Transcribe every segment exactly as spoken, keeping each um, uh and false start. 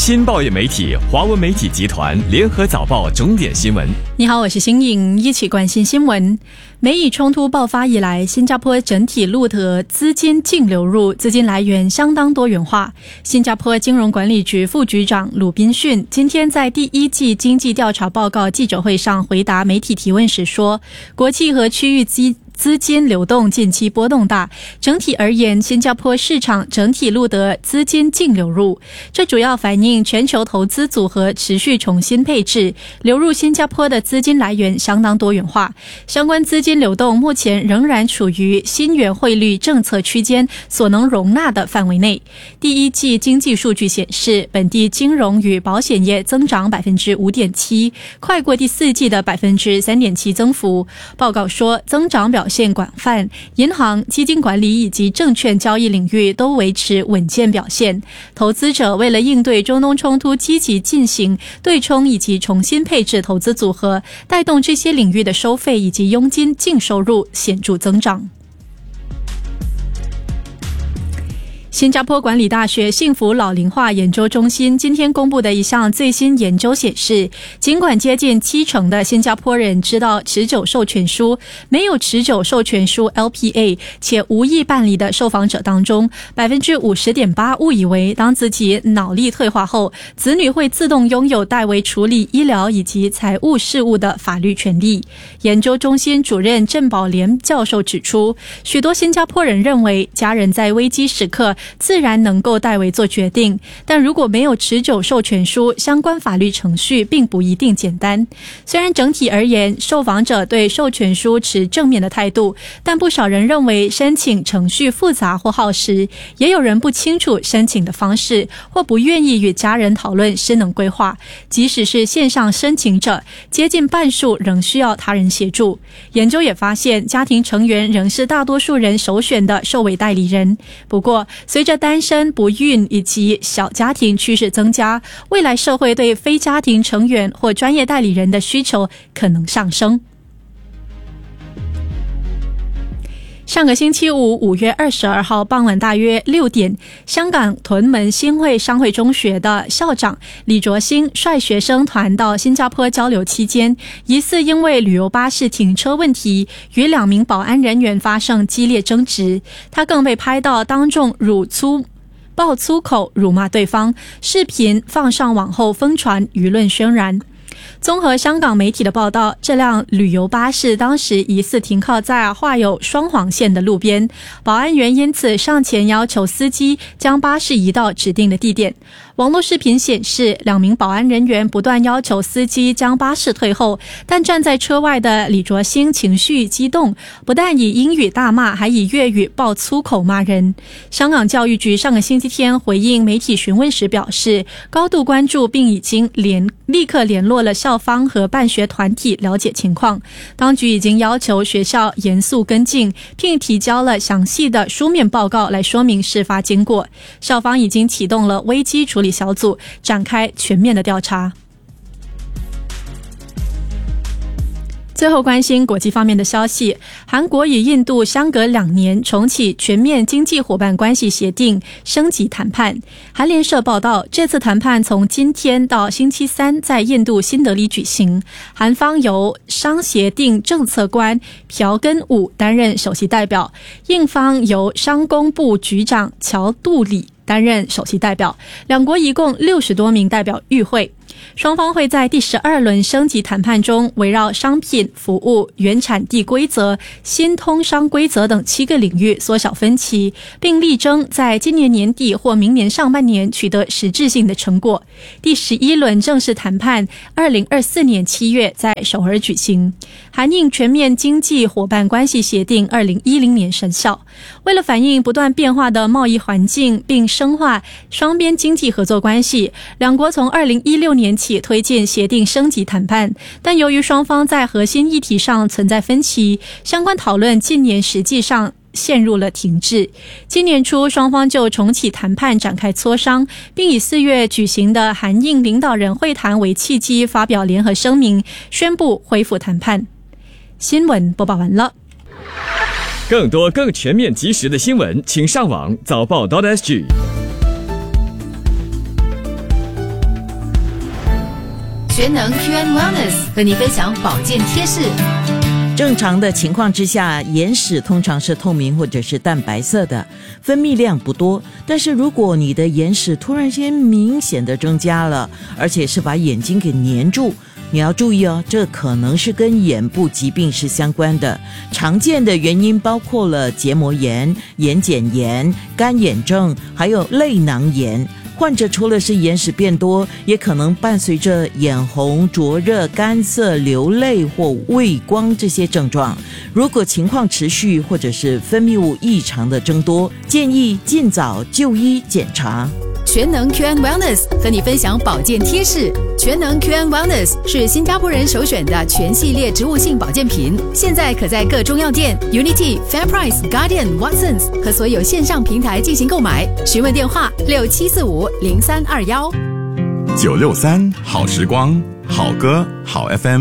新报业媒体华文媒体集团联合早报重点新闻。 你好，我是新颖，一起关心新闻。美以冲突爆发以来，新加坡整体录得资金净流入，资金来源相当多元化。新加坡金融管理局副局长鲁宾逊今天在第一季经济调查报告记者会上回答媒体提问时说，国际和区域资资金流动近期波动大，整体而言，新加坡市场整体录得资金净流入，这主要反映全球投资组合持续重新配置，流入新加坡的资金来源相当多元化。相关资金流动目前仍然处于新元汇率政策区间所能容纳的范围内。第一季经济数据显示，本地金融与保险业增长 百分之五点七， 快过第四季的 百分之三点七 增幅。报告说，增长表现广泛，银行、基金管理以及证券交易领域都维持稳健表现。投资者为了应对中东冲突，积极进行对冲以及重新配置投资组合，带动这些领域的收费以及佣金净收入显著增长。新加坡管理大学幸福老龄化研究中心今天公布的一项最新研究显示，尽管接近七成的新加坡人知道持久授权书，没有持久授权书 L P A 且无意办理的受访者当中， 百分之五十点八 误以为当自己脑力退化后，子女会自动拥有代为处理医疗以及财务事务的法律权利。研究中心主任郑宝莲教授指出，许多新加坡人认为家人在危机时刻自然能够代为做决定，但如果没有持久授权书，相关法律程序并不一定简单。虽然整体而言，受访者对授权书持正面的态度，但不少人认为申请程序复杂或耗时，也有人不清楚申请的方式，或不愿意与家人讨论失能规划。即使是线上申请者，接近半数仍需要他人协助。研究也发现，家庭成员仍是大多数人首选的受委代理人。不过，随着单身、不孕以及小家庭趋势增加，未来社会对非家庭成员或专业代理人的需求可能上升。上个星期五，五月二十二号傍晚大约六点，香港屯门新会商会中学的校长李卓兴率学生团到新加坡交流期间，疑似因为旅游巴士停车问题，与两名保安人员发生激烈争执。他更被拍到当众辱粗爆粗口辱骂对方，视频放上网后疯传，舆论渲染。综合香港媒体的报道，这辆旅游巴士当时疑似停靠在画有双黄线的路边，保安员因此上前要求司机将巴士移到指定的地点。网络视频显示，两名保安人员不断要求司机将巴士退后，但站在车外的李卓兴情绪激动，不但以英语大骂，还以粤语爆粗口骂人。香港教育局上个星期天回应媒体询问时表示，高度关注并已经联立刻联络了校方和办学团体了解情况。当局已经要求学校严肃跟进，并提交了详细的书面报告来说明事发经过。校方已经启动了危机处理小组，展开全面的调查。最后关心国际方面的消息，韩国与印度相隔两年重启全面经济伙伴关系协定升级谈判。韩联社报道，这次谈判从今天到星期三在印度新德里举行，韩方由商协定政策官朴根武担任首席代表，印方由商工部局长乔杜里担任首席代表，两国一共六十多名代表与会。双方会在第十二轮升级谈判中，围绕商品、服务、原产地规则、新通商规则等七个领域缩小分歧，并力争在今年年底或明年上半年取得实质性的成果。第十一轮正式谈判二零二四年七月在首尔举行。韩印全面经济伙伴关系协定二零一零年生效。为了反映不断变化的贸易环境并深化双边经济合作关系，两国从二零一六年起推进协定升级谈判，但由于双方在核心议题上存在分歧，相关讨论近年实际上陷入了停滞。今年初，双方就重启谈判展开磋商，并以四月举行的韩印领导人会谈为契机，发表联合声明，宣布恢复谈判。新闻播报完了。 更多更全面及时的新闻，请上网早报 .sg。 全能 Q and Wellness 和你分享保健贴士。 正常的情况之下，眼屎通常是透明或者是淡白色的，分泌量不多。但是如果你的眼屎突然间明显的增加了，而且是把眼睛给黏住，你要注意哦，这可能是跟眼部疾病是相关的。常见的原因包括了结膜炎、眼睑炎、干眼症，还有泪囊炎。患者除了是眼屎变多，也可能伴随着眼红、灼热、干涩、流泪或畏光这些症状。如果情况持续或者是分泌物异常的增多，建议尽早就医检查。 全能 Q and Wellness 和你分享保健贴士。全能 Q and Wellness 是新加坡人首选的全系列植物性保健品，现在可在各中药店 Unity、FairPrice、Guardian、Watsons 和所有线上平台进行购买。询问电话六七四五零三二幺。 九六三好时光，好歌好 F M。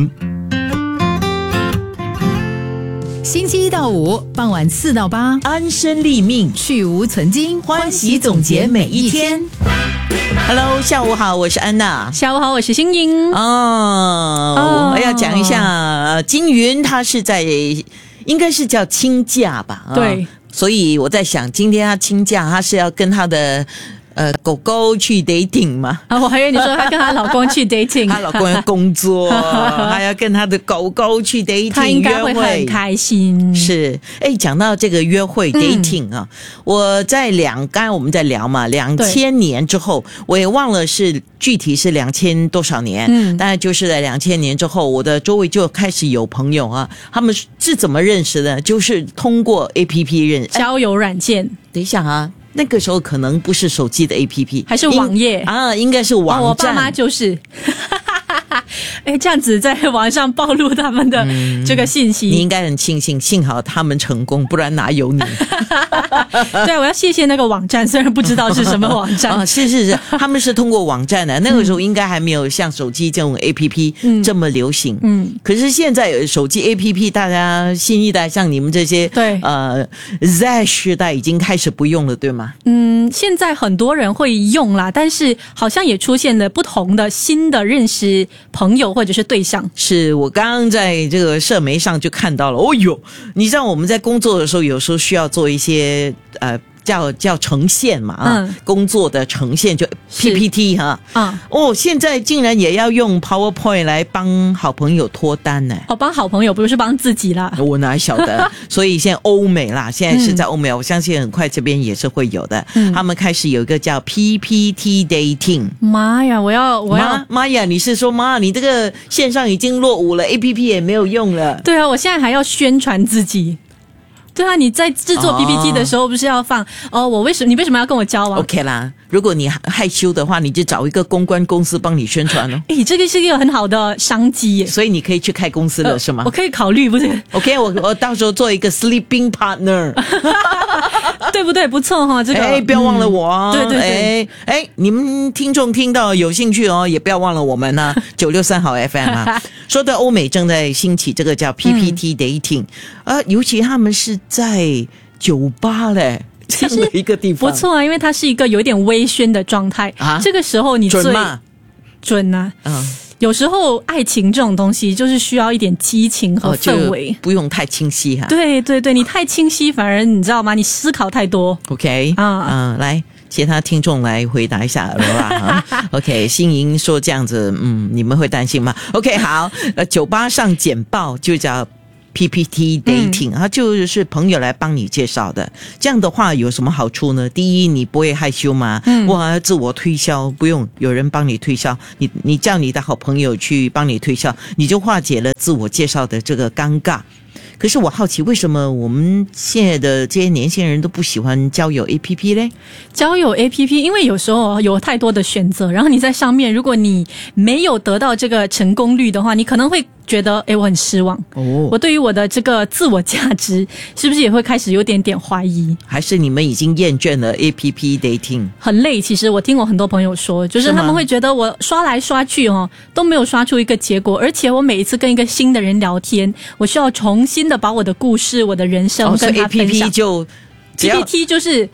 星期一到五傍晚四到八， 安身立命， 去无存精， 欢喜总结每一天。Hello， 下午好，我是安娜。 下午好，我是欣莹。 哦， 哦我要讲一下金云，她是在应该是叫亲假吧？ 对， 哦，所以我在想，今天她亲假，她是要跟她的呃狗狗去 dating 吗？ 啊，我还以为你说她跟她老公去 dating， 她老公要工作，还要跟她的狗狗去 dating， 她应该会很开心。 是，哎，讲到这个约会 dating 啊，嗯，我在两，刚才我们在聊嘛，两千年之后，我也忘了是具体是两千多少年，嗯，大概就是在两千年之后，我的周围就开始有朋友啊，他们是怎么认识的？就是通过 A P P 认识， 交友软件。 等一下啊。那个时候可能不是手机的 A P P， 还是网页啊，应该是网站。 哦，我爸妈就是。哎，这样子在网上暴露他们的这个信息， 嗯，你应该很庆幸，幸好他们成功，不然哪有你？ 对，我要谢谢那个网站，虽然不知道是什么网站啊，是是是，他们是通过网站的。那个时候应该还没有像手机这种 A P P 这么流行，嗯，可是现在有手机 A P P， 大家新一代像你们这些， 对， 呃 Z 世代已经开始不用了，对吗？ 嗯，现在很多人会用啦，但是好像也出现了不同的新的认识朋友或者是对象。 是我刚刚在这个社媒上就看到了，哦哟，你知道我们在工作的时候，有时候需要做一些呃。叫叫呈现嘛啊，嗯，工作的呈现就 P P T 哈，啊，哦，现在竟然也要用 PowerPoint 来帮好朋友脱单呢？ 哦，帮好朋友不是帮自己啦， 我哪晓得？所以现在欧美啦，现在是在欧美，嗯，我相信很快这边也是会有的。嗯，他们开始有一个叫 P P T Dating。 妈呀，我要我要妈呀！你是说妈，你这个线上已经落伍了 ，A P P 也没有用了。 对啊，我现在还要宣传自己。对啊，你在制作 P P T 的时候不是要放 哦, 哦？我为什么你为什么要跟我交往 ？OK 啦，如果你害羞的话，你就找一个公关公司帮你宣传哦。 诶，这个是一个很好的商机耶， 所以你可以去开公司了，呃、是吗？ 我可以考虑，不是 ？OK， 我我到时候做一个 sleeping partner， 对不对？不错哈，这个哎，不要忘了我哦。 嗯、对对对， 哎哎，你们听众听到有兴趣哦，也不要忘了我们呢、啊，九六三好 F M 啊。说到欧美正在兴起这个叫 P P T dating，嗯、呃，尤其他们是在酒吧嘞，这样的一个地方不错啊，因为它是一个有点微醺的状态啊。这个时候你最准吗？ 准啊，嗯。有时候爱情这种东西就是需要一点激情和氛围，哦、 不用太清晰哈。 对对对，你太清晰反而你知道吗？你思考太多。 OK 啊嗯，来。其他听众来回答一下吧。OK， 欣莹说这样子，嗯，你们会担心吗 ？OK， 好，呃，酒吧上简报就叫 P P T dating，它、嗯、就是朋友来帮你介绍的。这样的话有什么好处呢？第一，你不会害羞吗？嗯，哇，自我推销不用有人帮你推销，你你叫你的好朋友去帮你推销，你就化解了自我介绍的这个尴尬。可是我好奇，为什么我们现在的这些年轻人都不喜欢交友 A P P 嘞？ 交友 A P P， 因为有时候有太多的选择，然后你在上面，如果你没有得到这个成功率的话，你可能会觉得，哎，我很失望。哦，我对于我的这个自我价值，是不是也会开始有点点怀疑？ 还是你们已经厌倦了 A P P dating？ 很累，其实我听我很多朋友说，就是他们会觉得我刷来刷去哦，都没有刷出一个结果，而且我每一次跟一个新的人聊天，我需要重新的把我的故事、我的人生跟他分享。 哦、所以 A P P 就 G P T 就是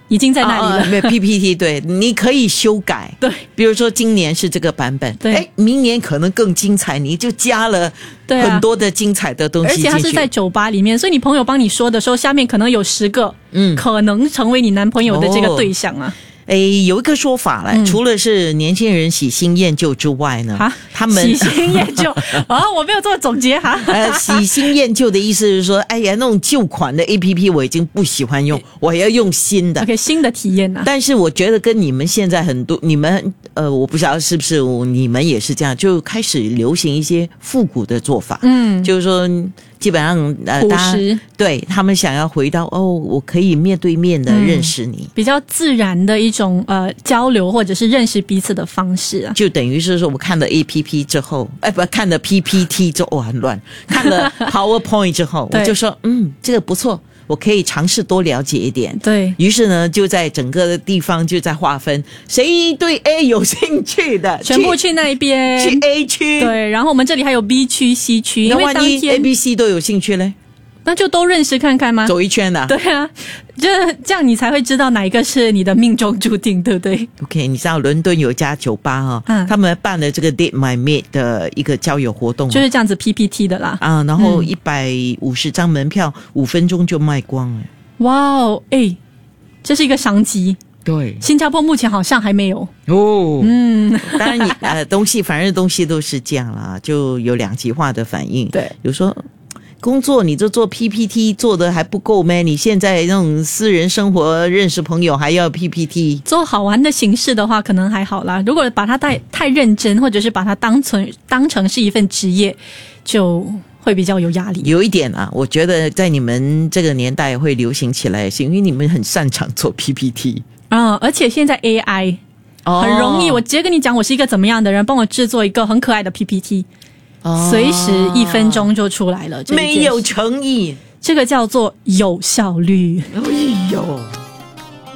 已经在那里了。 啊、没 P P T 对，你可以修改。 对， 比如说今年是这个版本， 对， 哎，明年可能更精彩，你就加了很多的精彩的东西进去。 而且它是在酒吧里面，所以你朋友帮你说的时候，下面可能有十个，嗯，可能成为你男朋友的这个对象啊。 哦哎，有一个说法了、嗯，除了是年轻人喜新厌旧之外呢，他们喜新厌旧啊，我没有做总结哈。 呃，喜新厌旧的意思是说，哎呀，那种旧款的 A P P 我已经不喜欢用，我要用新的。 OK， 新的体验啊。 但是我觉得跟你们现在很多，你们呃，我不知道是不是你们也是这样，就开始流行一些复古的做法。嗯，就是说。基本上呃， 朴实， 对他们想要回到哦，我可以面对面的认识你， 嗯、比较自然的一种呃交流或者是认识彼此的方式啊。 就等于是说，我看了 A P P 之后，哎不，看了 P P T 之后，哦很乱，看了 PowerPoint 之后，我就说嗯，这个不错。我可以尝试多了解一点， 对于是呢，就在整个的地方就在划分，谁对 A 有兴趣的， 全部去那边， 去 A 区， 对，然后我们这里还有 B 区、C 区，因为当天 A、B、C 都有兴趣嘞。 那就都认识看看吗？ 走一圈啊？ 对啊，就这样你才会知道哪一个是你的命中注定，对不对 ？OK， 你知道伦敦有家酒吧哈、哦嗯，他们办了这个 Date My Mate 的一个交友活动、哦， 就是这样子 P P T 的啦。 啊，然后一百五十张门票，五、嗯、分钟就卖光了。 哇哦，哎，这是一个商机。 对， 新加坡目前好像还没有哦。嗯，当然你呃东西，反正东西都是这样啦，就有两极化的反应。 对， 有说。工作你就做 P P T 做的还不够咩？你现在那种私人生活认识朋友还要 P P T？ 做好玩的形式的话可能还好啦，如果把它太太认真，或者是把它当成当成是一份职业，就会比较有压力。 有一点啊，我觉得在你们这个年代会流行起来，是因为你们很擅长做 P P T 啊、嗯，而且现在 A I、哦、很容易，我直接跟你讲我是一个怎么样的人，帮我制作一个很可爱的 P P T。随时一分钟就出来了， 没有诚意， 这个叫做有效率。 哎呦。